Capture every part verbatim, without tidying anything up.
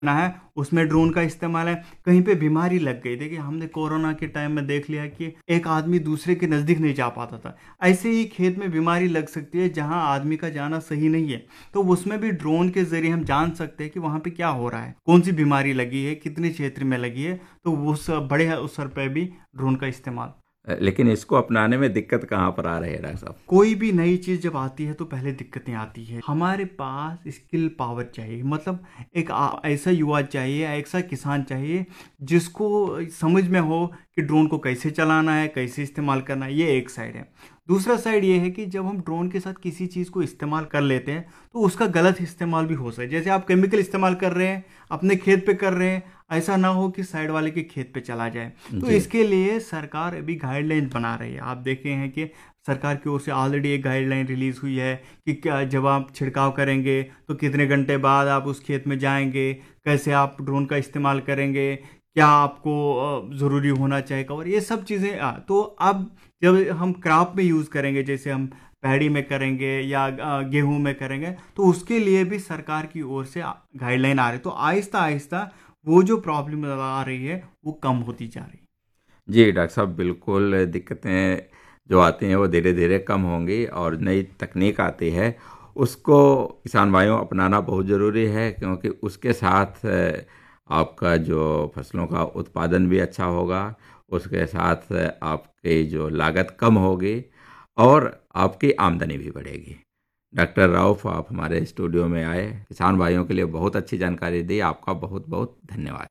ना है उसमें ड्रोन का इस्तेमाल है। कहीं पे बीमारी लग गई, देखिए हमने कोरोना के टाइम में देख लिया कि एक आदमी दूसरे के नज़दीक नहीं जा पाता था। ऐसे ही खेत में बीमारी लग सकती है जहां आदमी का जाना सही नहीं है, तो उसमें भी ड्रोन के जरिए हम जान सकते हैं कि वहां पे क्या हो रहा है, कौन सी बीमारी लगी है, कितने क्षेत्र में लगी है। तो उस बड़े अवसर पर भी ड्रोन का इस्तेमाल। अ, लेकिन इसको अपनाने में दिक्कत कहाँ पर आ रही है डॉक्टर साहब? कोई भी नई चीज़ जब आती है तो पहले दिक्कतें आती है। हमारे पास स्किल पावर चाहिए, मतलब एक आ, ऐसा युवा चाहिए, ऐसा किसान चाहिए जिसको समझ में हो कि ड्रोन को कैसे चलाना है, कैसे इस्तेमाल करना है। ये एक साइड है। दूसरा साइड ये है कि जब हम ड्रोन के साथ किसी चीज़ को इस्तेमाल कर लेते हैं तो उसका गलत इस्तेमाल भी हो सकता है। जैसे आप केमिकल इस्तेमाल कर रहे हैं, अपने खेत पे कर रहे हैं, ऐसा ना हो कि साइड वाले के खेत पे चला जाए। तो जी। इसके लिए सरकार अभी गाइडलाइन बना रही है। आप देखे हैं कि सरकार की ओर से ऑलरेडी एक गाइडलाइन रिलीज हुई है कि क्या जब आप छिड़काव करेंगे तो कितने घंटे बाद आप उस खेत में जाएंगे, कैसे आप ड्रोन का इस्तेमाल करेंगे, क्या आपको अ, ज़रूरी होना चाहिए कवर, ये सब चीज़ें। अ, तो अब जब हम क्रॉप में यूज़ करेंगे, जैसे हम पैडी में करेंगे या अ, गेहूं में करेंगे, तो उसके लिए भी सरकार की ओर से गाइडलाइन आ रही है। तो आहिस्ता आहिस्ता वो जो प्रॉब्लम आ रही है वो कम होती जा रही है। जी डॉक्टर साहब, बिल्कुल दिक्कतें जो आती हैं वो धीरे धीरे कम होंगी और नई तकनीक आती है उसको किसान भाइयों अपनाना बहुत ज़रूरी है, क्योंकि उसके साथ अ, आपका जो फसलों का उत्पादन भी अच्छा होगा, उसके साथ अ, आपकी जो लागत कम होगी और आपकी आमदनी भी बढ़ेगी। डॉक्टर राउफ, आप हमारे स्टूडियो में आए, किसान भाइयों के लिए बहुत अच्छी जानकारी दी, आपका बहुत बहुत धन्यवाद।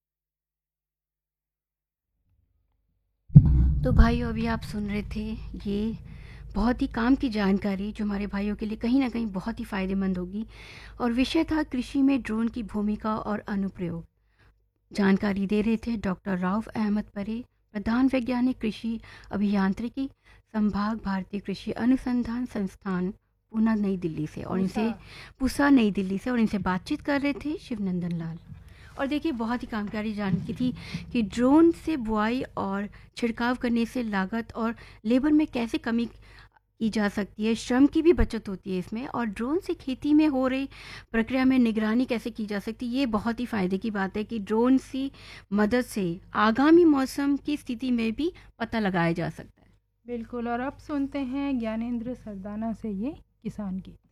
तो भाइयों, अभी आप सुन रहे थे ये बहुत ही काम की जानकारी जो हमारे भाइयों के लिए कहीं ना कहीं बहुत ही फ़ायदेमंद होगी। और विषय था कृषि में ड्रोन की भूमिका और अनुप्रयोग। जानकारी दे रहे थे डॉक्टर राउफ अहमद परे, प्रधान वैज्ञानिक कृषि अभियांत्रिकी संभाग, भारतीय कृषि अनुसंधान संस्थान, पूना नई दिल्ली से। और इनसे पूसा नई दिल्ली से, और इनसे बातचीत कर रहे थे शिवनंदन लाल। और देखिए, बहुत ही कामकारी जानकारी थी कि ड्रोन से बुआई और छिड़काव करने से लागत और लेबर में कैसे कमी की जा सकती है, श्रम की भी बचत होती है इसमें, और ड्रोन से खेती में हो रही प्रक्रिया में निगरानी कैसे की जा सकती है। ये बहुत ही फ़ायदे की बात है कि ड्रोन की मदद से आगामी मौसम की स्थिति में भी पता लगाया जा सकता है। बिल्कुल। और अब सुनते हैं ज्ञानेंद्र सरदाना से ये किसान गीत।